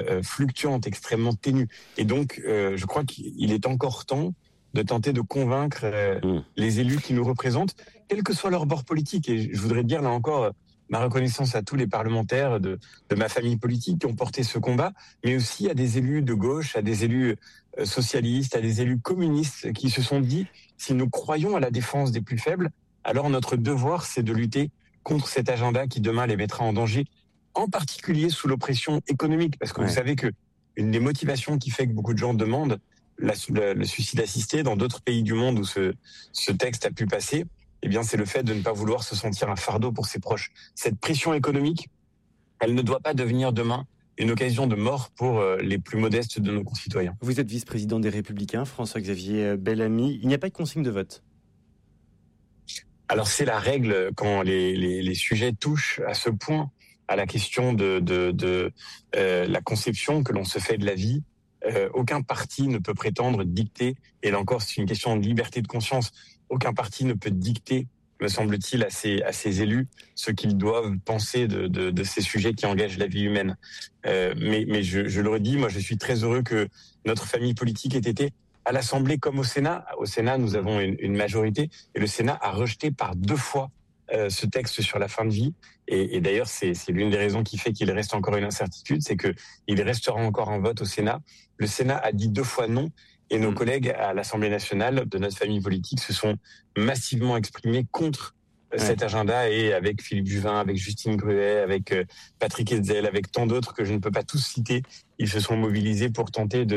fluctuante, extrêmement ténue. Et donc, je crois qu'il est encore temps de tenter de convaincre les élus qui nous représentent, quel que soit leur bord politique. Et je voudrais dire là encore ma reconnaissance à tous les parlementaires de ma famille politique qui ont porté ce combat, mais aussi à des élus de gauche, à des élus socialistes, à des élus communistes qui se sont dit, si nous croyons à la défense des plus faibles, alors notre devoir, c'est de lutter contre cet agenda qui demain les mettra en danger, en particulier sous l'oppression économique. Parce que vous savez que une des motivations qui fait que beaucoup de gens demandent le suicide assisté dans d'autres pays du monde où ce texte a pu passer, eh bien, c'est le fait de ne pas vouloir se sentir un fardeau pour ses proches. Cette pression économique, elle ne doit pas devenir demain une occasion de mort pour les plus modestes de nos concitoyens. Vous êtes vice-président des Républicains, François-Xavier Bellamy. Il n'y a pas de consigne de vote? Alors, c'est la règle quand les sujets touchent à ce point à la question de la conception que l'on se fait de la vie. Aucun parti ne peut prétendre dicter, et là encore c'est une question de liberté de conscience, aucun parti ne peut dicter, me semble-t-il, à ses élus ce qu'ils doivent penser de ces sujets qui engagent la vie humaine. Mais je le redis, moi je suis très heureux que notre famille politique ait été à l'Assemblée comme au Sénat. Au Sénat, nous avons une majorité, et le Sénat a rejeté par 2 fois ce texte sur la fin de vie. Et d'ailleurs, c'est l'une des raisons qui fait qu'il reste encore une incertitude, c'est que il restera encore un vote au Sénat. Le Sénat a dit 2 fois non, et nos collègues à l'Assemblée nationale de notre famille politique se sont massivement exprimés contre cet agenda, et avec Philippe Juvin, avec Justine Gruet, avec Patrick Hetzel, avec tant d'autres que je ne peux pas tous citer, ils se sont mobilisés pour tenter de